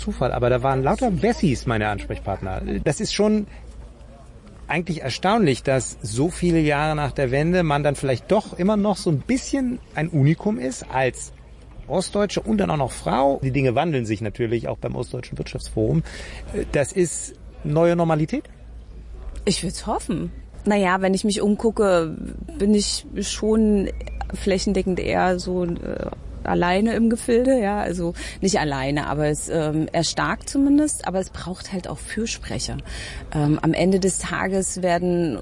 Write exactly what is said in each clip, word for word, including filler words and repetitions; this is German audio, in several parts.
Zufall, aber da waren lauter Wessis meine Ansprechpartner. Das ist schon eigentlich erstaunlich, dass so viele Jahre nach der Wende man dann vielleicht doch immer noch so ein bisschen ein Unikum ist als Ostdeutsche und dann auch noch Frau. Die Dinge wandeln sich natürlich auch beim Ostdeutschen Wirtschaftsforum. Das ist neue Normalität? Ich würde es hoffen. Naja, wenn ich mich umgucke, bin ich schon flächendeckend eher so äh, alleine im Gefilde, ja, also nicht alleine, aber es ähm, erstarkt zumindest, aber es braucht halt auch Fürsprecher. Ähm, am Ende des Tages werden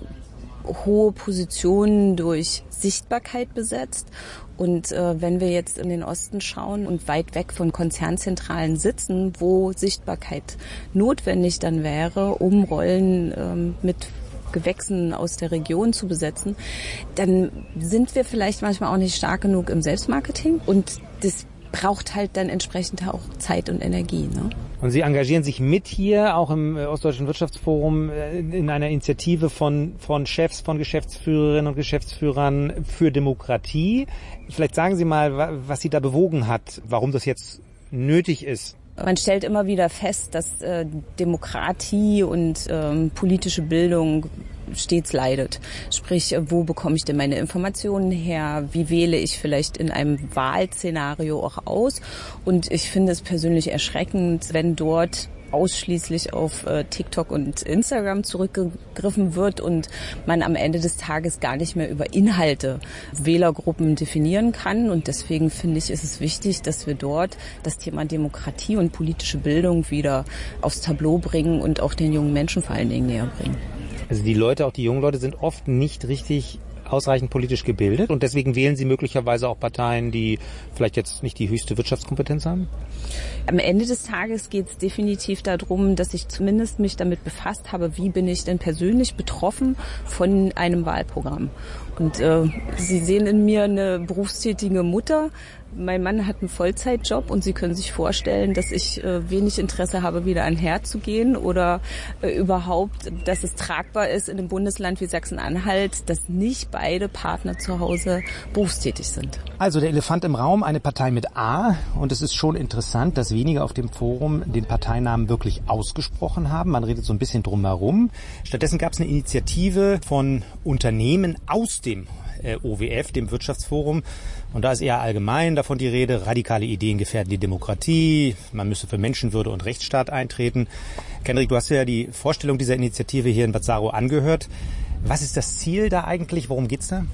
hohe Positionen durch Sichtbarkeit besetzt. Und äh, wenn wir jetzt in den Osten schauen und weit weg von Konzernzentralen sitzen, wo Sichtbarkeit notwendig dann wäre, um Rollen ähm, mit Gewächsen aus der Region zu besetzen, dann sind wir vielleicht manchmal auch nicht stark genug im Selbstmarketing und das braucht halt dann entsprechend auch Zeit und Energie. Ne? Und Sie engagieren sich mit hier, auch im Ostdeutschen Wirtschaftsforum, in einer Initiative von, von Chefs, von Geschäftsführerinnen und Geschäftsführern für Demokratie. Vielleicht sagen Sie mal, was Sie da bewogen hat, warum das jetzt nötig ist. Man stellt immer wieder fest, dass äh, Demokratie und ähm, politische Bildung stets leidet. Sprich, wo bekomme ich denn meine Informationen her? Wie wähle ich vielleicht in einem Wahlszenario auch aus? Und ich finde es persönlich erschreckend, wenn dort ausschließlich auf äh, TikTok und Instagram zurückgegriffen wird und man am Ende des Tages gar nicht mehr über Inhalte Wählergruppen definieren kann. Und deswegen finde ich, ist es wichtig, dass wir dort das Thema Demokratie und politische Bildung wieder aufs Tableau bringen und auch den jungen Menschen vor allen Dingen näher bringen. Also die Leute, auch die jungen Leute, sind oft nicht richtig ausreichend politisch gebildet und deswegen wählen sie möglicherweise auch Parteien, die vielleicht jetzt nicht die höchste Wirtschaftskompetenz haben? Am Ende des Tages geht es definitiv darum, dass ich zumindest mich damit befasst habe, wie bin ich denn persönlich betroffen von einem Wahlprogramm. Und äh, Sie sehen in mir eine berufstätige Mutter. Mein Mann hat einen Vollzeitjob und Sie können sich vorstellen, dass ich äh, wenig Interesse habe, wieder einherzugehen oder äh, überhaupt, dass es tragbar ist in einem Bundesland wie Sachsen-Anhalt, dass nicht beide Partner zu Hause berufstätig sind. Also der Elefant im Raum, eine Partei mit A. Und es ist schon interessant, dass wenige auf dem Forum den Parteinamen wirklich ausgesprochen haben. Man redet so ein bisschen drum herum. Stattdessen gab es eine Initiative von Unternehmen aus dem O W F, dem Wirtschaftsforum. Und da ist eher allgemein davon die Rede, radikale Ideen gefährden die Demokratie, man müsse für Menschenwürde und Rechtsstaat eintreten. Kendrick, du hast ja die Vorstellung dieser Initiative hier in Bad Saro angehört. Was ist das Ziel da eigentlich? Worum geht's da?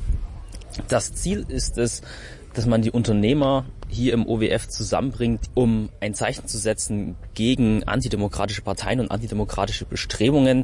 Das Ziel ist es, dass man die Unternehmer hier im O W F zusammenbringt, um ein Zeichen zu setzen gegen antidemokratische Parteien und antidemokratische Bestrebungen.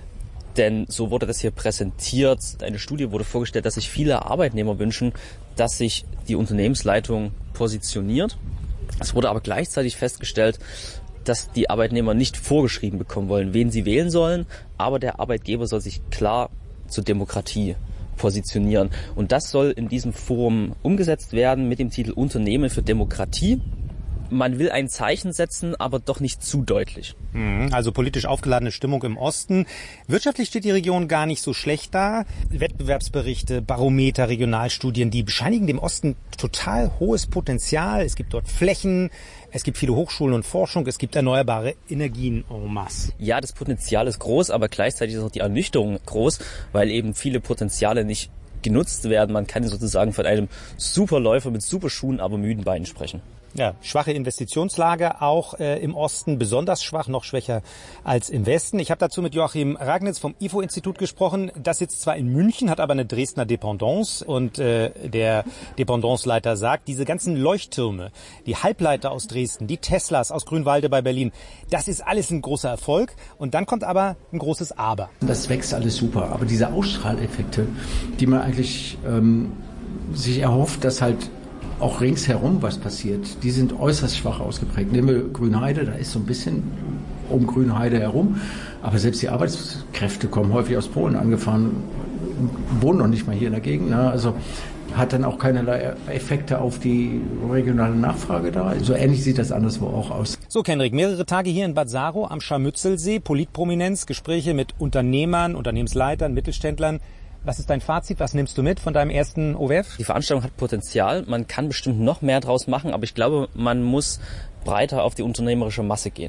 Denn so wurde das hier präsentiert. Eine Studie wurde vorgestellt, dass sich viele Arbeitnehmer wünschen, dass sich die Unternehmensleitung positioniert. Es wurde aber gleichzeitig festgestellt, dass die Arbeitnehmer nicht vorgeschrieben bekommen wollen, wen sie wählen sollen. Aber der Arbeitgeber soll sich klar zur Demokratie positionieren. Und das soll in diesem Forum umgesetzt werden mit dem Titel Unternehmen für Demokratie. Man will ein Zeichen setzen, aber doch nicht zu deutlich. Also politisch aufgeladene Stimmung im Osten. Wirtschaftlich steht die Region gar nicht so schlecht da. Wettbewerbsberichte, Barometer, Regionalstudien, die bescheinigen dem Osten total hohes Potenzial. Es gibt dort Flächen, es gibt viele Hochschulen und Forschung, es gibt erneuerbare Energien en masse. Ja, das Potenzial ist groß, aber gleichzeitig ist auch die Ernüchterung groß, weil eben viele Potenziale nicht genutzt werden. Man kann sozusagen von einem Superläufer mit Superschuhen, aber müden Beinen sprechen. Ja, schwache Investitionslage auch äh, im Osten, besonders schwach, noch schwächer als im Westen. Ich habe dazu mit Joachim Ragnitz vom I F O-Institut gesprochen. Das sitzt zwar in München, hat aber eine Dresdner Dependance. Und äh, der Dependanceleiter sagt, diese ganzen Leuchttürme, die Halbleiter aus Dresden, die Teslas aus Grünwalde bei Berlin, das ist alles ein großer Erfolg. Und dann kommt aber ein großes Aber. Das wächst alles super, aber diese Ausstrahleffekte, die man eigentlich ähm, sich erhofft, dass halt auch ringsherum was passiert, die sind äußerst schwach ausgeprägt. Nehmen wir Grünheide, da ist so ein bisschen um Grünheide herum, aber selbst die Arbeitskräfte kommen häufig aus Polen angefahren, wohnen noch nicht mal hier in der Gegend, ne? Also hat dann auch keinerlei Effekte auf die regionale Nachfrage da. So ähnlich sieht das anderswo auch aus. So, Kendrick, mehrere Tage hier in Bad Saro am Scharmützelsee, Politprominenz, Gespräche mit Unternehmern, Unternehmensleitern, Mittelständlern. Was ist dein Fazit? Was nimmst du mit von deinem ersten O W F? Die Veranstaltung hat Potenzial. Man kann bestimmt noch mehr draus machen, aber ich glaube, man muss breiter auf die unternehmerische Masse gehen.